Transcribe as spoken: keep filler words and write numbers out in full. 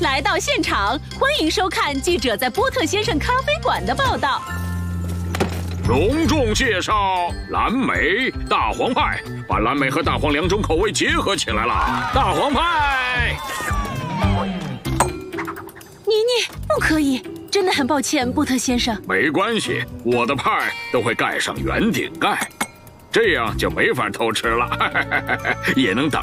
来到现场，欢迎收看记者在波特先生咖啡馆的报道。 隆重介绍蓝莓大黄派，把蓝莓和大黄两种口味结合起来了。大黄派， 妮妮，不可以，真的很抱歉，波特先生。 没关系，我的派都会盖上圆顶盖，这样就没法偷吃了，也能挡